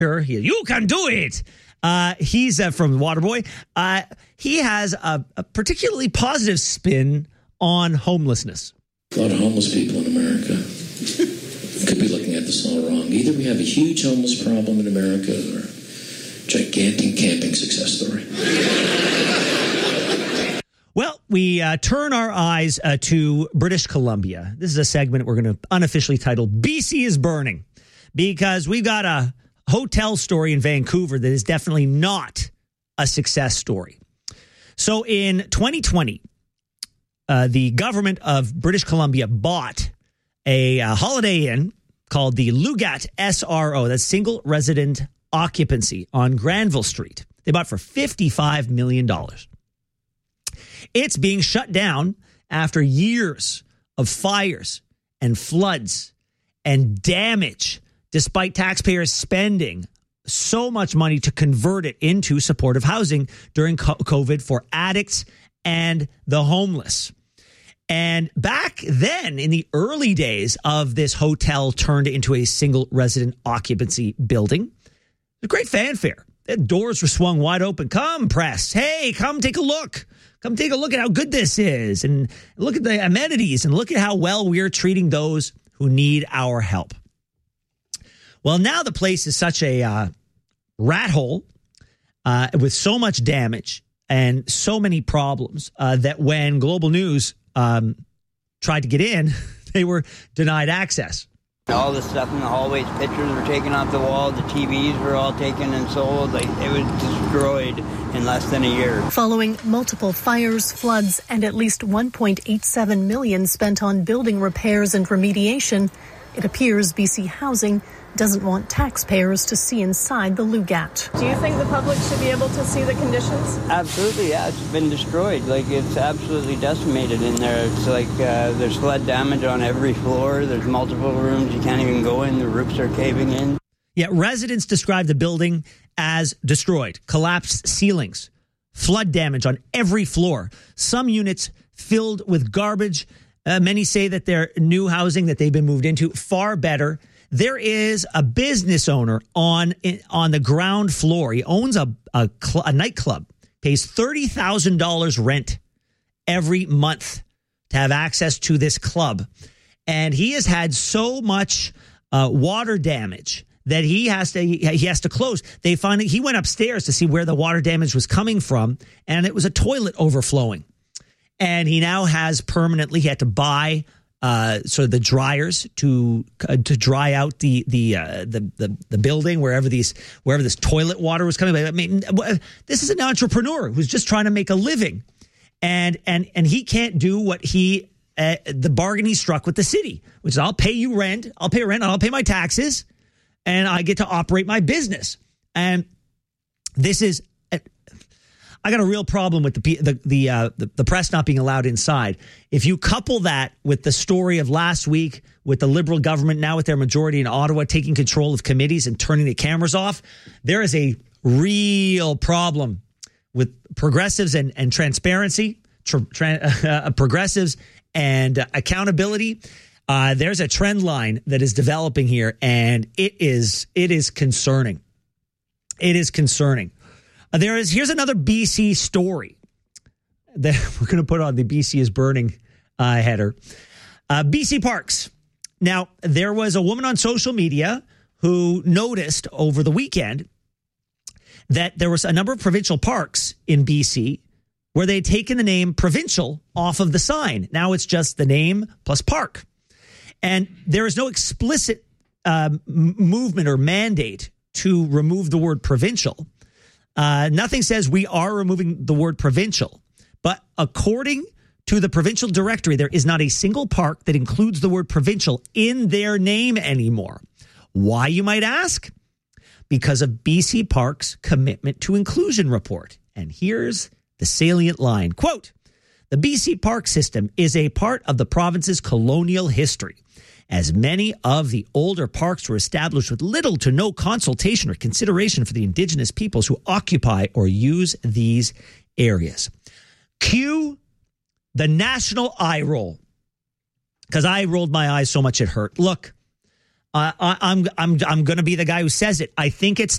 You can do it. He's from Waterboy. He has a particularly positive spin on homelessness. A lot of homeless people in America. We could be looking at this all wrong. Either we have a huge homeless problem in America or a gigantic camping success story. Well, we turn our eyes to British Columbia. This is a segment we're going to unofficially title BC is Burning, because we've got a hotel story in Vancouver that is definitely not a success story. So in 2020, the government of British Columbia bought a Holiday Inn called the Lugat SRO, that's Single Resident Occupancy, on Granville Street. They bought it for $55 million. It's being shut down after years of fires and floods and damage, despite taxpayers spending so much money to convert it into supportive housing during COVID for addicts and the homeless. And back then, in the early days of this hotel turned into a single resident occupancy building, a great fanfare. The doors were swung wide open. Come, press. Hey, come take a look. Come take a look at how good this is. And look at the amenities and look at how well we're treating those who need our help. Well, now the place is such a rat hole with so much damage and so many problems that when Global News tried to get in, they were denied access. All the stuff in the hallways, pictures were taken off the wall, the TVs were all taken and sold. It was destroyed in less than a year. Following multiple fires, floods, and at least $1.87 million spent on building repairs and remediation, it appears BC Housing doesn't want taxpayers to see inside the Lugat. Do you think the public should be able to see the conditions? Absolutely, yeah. It's been destroyed. It's absolutely decimated in there. It's there's flood damage on every floor. There's multiple rooms you can't even go in. The roofs are caving in. Yeah, residents describe the building as destroyed, collapsed ceilings, flood damage on every floor. Some units filled with garbage. Many say that their new housing that they've been moved into far better. There is a business owner on the ground floor. He owns a nightclub, pays $30,000 rent every month to have access to this club. And he has had so much water damage that he has to close. He went upstairs to see where the water damage was coming from, and it was a toilet overflowing. And he now has he had to buy sort of the dryers to dry out the building wherever this toilet water was coming. I mean, this is an entrepreneur who's just trying to make a living, and he can't do what the bargain he struck with the city, which is I'll pay you rent, I'll pay rent, and I'll pay my taxes, and I get to operate my business. And this is. I got a real problem with the press not being allowed inside. If you couple that with the story of last week with the Liberal government now with their majority in Ottawa taking control of committees and turning the cameras off, there is a real problem with progressives and transparency, progressives and accountability. There's a trend line that is developing here, and it is concerning. It is concerning. Here's another BC story that we're going to put on the BC is Burning header. BC Parks. Now, there was a woman on social media who noticed over the weekend that there was a number of provincial parks in BC where they had taken the name provincial off of the sign. Now it's just the name plus park. And there is no explicit movement or mandate to remove the word provincial. Nothing says we are removing the word provincial, but according to the provincial directory, there is not a single park that includes the word provincial in their name anymore. Why, you might ask? Because of BC Parks' commitment to inclusion report. And here's the salient line. Quote, the BC Park system is a part of the province's colonial history, as many of the older parks were established with little to no consultation or consideration for the Indigenous peoples who occupy or use these areas. Cue the national eye roll, because I rolled my eyes so much it hurt. Look, I'm going to be the guy who says it. I think it's